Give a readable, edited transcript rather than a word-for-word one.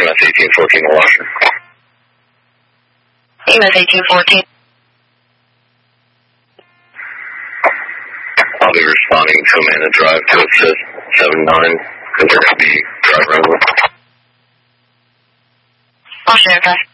EMS 1814 to Washer. EMS 1814. I'll be responding to Amanda Drive to assist 79, because they're going to be driver only. Washer, okay.